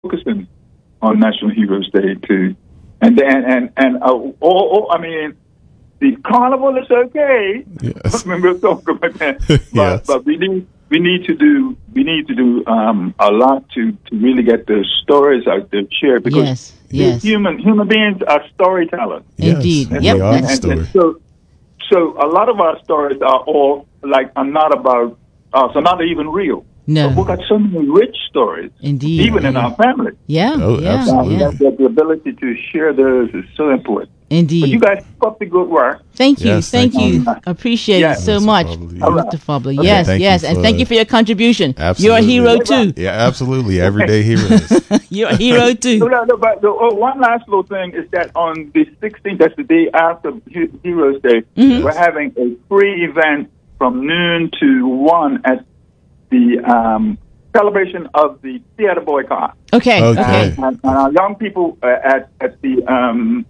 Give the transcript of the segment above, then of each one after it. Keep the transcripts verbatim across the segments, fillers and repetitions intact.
focusing on National Heroes Day too. And then, and, and, uh, all, all, I mean, the carnival is okay. Yes. We'll talk about that. But, Yes. but we need, we need to do, we need to do, um, a lot to, to really get the stories out there shared, because Yes, yes. human, human beings are storytellers. Yes. Indeed. And Yep, we are that's- the And, story. and so, so a lot of our stories are all like, are not about, uh, so not even real. No. But we've got so many rich stories. Indeed. Even in Yeah. our family. Yeah, Oh, yeah, absolutely. yeah. That, that the ability to share those is so important. Indeed. But you guys keep up the good work. Thank you, Yes, thank, thank you. you. Appreciate Yeah. it so Mister much, Fabler, yeah. Mister Fabler. Okay, Yes, thank yes, you and for- thank you for your contribution. Absolutely. You're a hero too. Yeah, absolutely. Everyday heroes. You're a hero No, too. no, no, but the, oh, one last little thing is that on the sixteenth, that's the day after He- Heroes Day, Mm-hmm. we're having a free event from noon to one at the um, celebration of the theater boycott. Okay, Okay. okay. And, and our young people uh, at, at the um,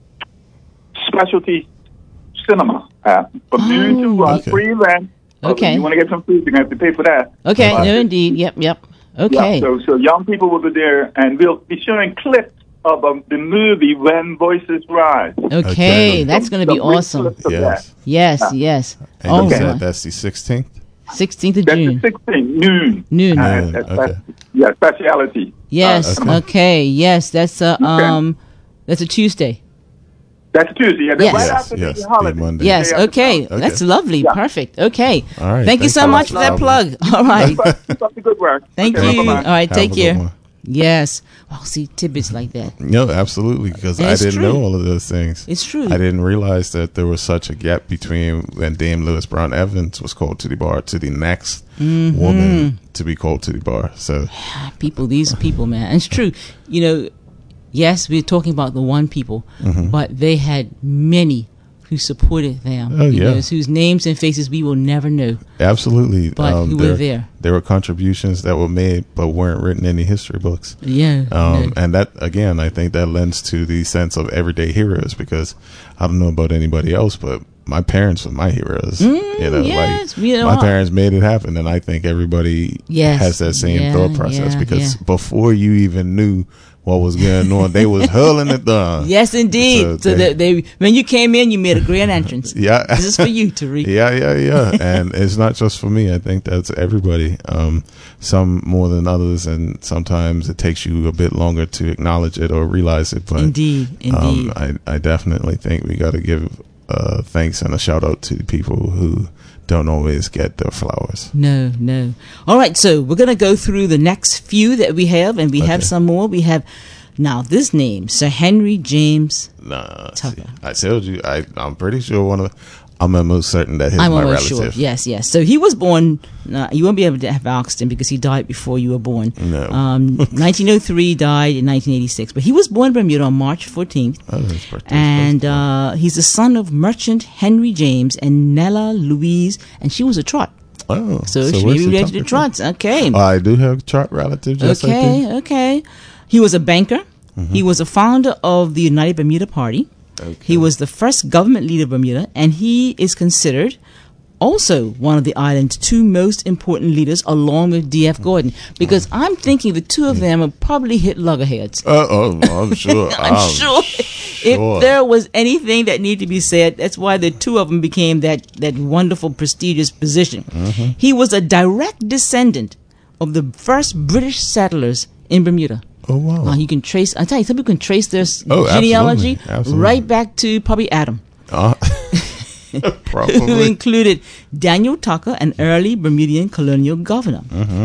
specialty cinema uh, from noon to one, Okay. free event. Uh, Okay. If you want to get some food, you're going to have to pay for that. Okay, Uh, no, indeed. Yep, yep. Okay. Yeah, so, so young people will be there, and we'll be showing clips of um, the movie When Voices Rise. Okay, Okay. that's going to be Some brief awesome. clips of Yes. that. Yes, yes. And Oh, you my. said that's the sixteenth? sixteenth of That's the June. sixteenth, noon. Noon. Uh, Noon, that's- okay. that's- Yeah, speciality. Yes, okay. okay. Yes, that's a, um, that's a Tuesday. That's Tuesday. Yeah, Yes. right Yes, after yes, the the holiday. Monday. Yes, Day after okay. Okay. That's lovely. Yeah. Perfect. Okay. All right, Thank you thanks so so much much, for that Robin. plug. All right. Keep up- keep up the good work. Thank Okay, you. bye-bye. All right, Have take a good care. one. Yes. Well, see, tidbits like that. No, absolutely, because And I it's didn't true. know all of those things. It's true. I didn't realize that there was such a gap between when Dame Lewis Brown Evans was called to the bar to the next Mm-hmm. woman to be called to the bar. So, People, these are people, man. And it's true. You know, yes, we're talking about the one people, Mm-hmm. but they had many who supported them. Oh, you yeah. know, whose names and faces we will never know. absolutely. But who were there. There were contributions that were made but weren't written in the history books. Yeah. Um, no. And that, again, I think that lends to the sense of everyday heroes, because I don't know about anybody else, but my parents were my heroes. you know, Mm, yes, like you know, my I- parents made it happen, and I think everybody Yes, has that same yeah, thought process, yeah, because yeah. before you even knew what was going on, they was hurling it down. Yes, indeed. So So, they- that they, when you came in, you made a grand entrance. Yeah. This is for you, Tariq. Yeah, yeah, yeah. And it's not just for me. I think that's everybody. Um, some more than others, and sometimes it takes you a bit longer to acknowledge it or realize it. But Indeed, indeed. Um, I, I definitely think we got to give uh, thanks and a shout out to the people who don't always get their flowers. No, no. All right, so we're going to go through the next few that we have, and we have Okay. some more. We have, now, this name, Sir Henry James. Nah, Tucker. see, I told you. I, I'm pretty sure one of. I'm almost certain that he's I'm my almost relative. sure. Yes, yes. So he was born, uh, you won't be able to have asked him because he died before you were born. No. Um, nineteen oh three, died in nineteen eighty-six. But he was born in Bermuda on March fourteenth. Oh, his birthday's And close. uh, he's the son of merchant Henry James and Nella Louise, and she was a trot. oh, So, where's she the may be related to Tucker the trots. Okay. from? I do have chart relatives. Yes, I do. okay, okay. He was a banker. He was a founder of the United Bermuda Party. Okay. He was the first government leader of Bermuda, and he is considered also one of the island's two most important leaders, along with D F Gordon. Because I'm thinking the two of them have probably hit loggerheads. Uh, oh, I'm sure. I'm sure sure. if there was anything that needed to be said, that's why the two of them became that, that wonderful, prestigious position. Mm-hmm. He was a direct descendant of the first British settlers in Bermuda. Oh, wow. Uh, you can trace, I tell you, some people can trace their s- Oh, genealogy absolutely, absolutely. right back to probably Adam, Uh, who probably. included Daniel Tucker, an early Bermudian colonial governor.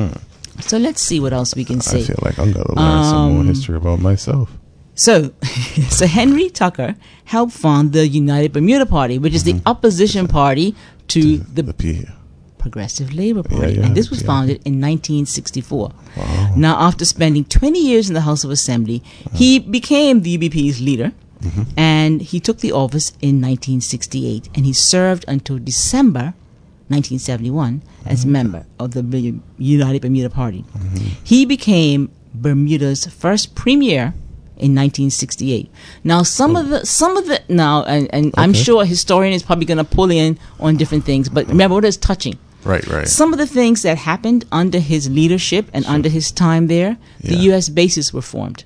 So let's see what else we can Mm-hmm. I say. feel like I'm going to learn some more Um, history about myself. So, so Henry Tucker helped found the United Bermuda Party, which is the opposition party to the The P. Progressive Labor Party. yeah, and this was yeah. founded in nineteen sixty-four. Wow. Now, after spending twenty years in the House of Assembly, he became the U B P's leader, and he took the office in nineteen sixty-eight, and he served until December nineteen seventy-one as member of the Ber- United Bermuda Party. He became Bermuda's first premier in nineteen sixty-eight. Now, some of the some of the now, and, and I'm Okay. sure a historian is probably going to pull in on different things, but remember, what is touching? Right, right. Some of the things that happened under his leadership and Sure. under his time there, the Yeah. U S bases were formed.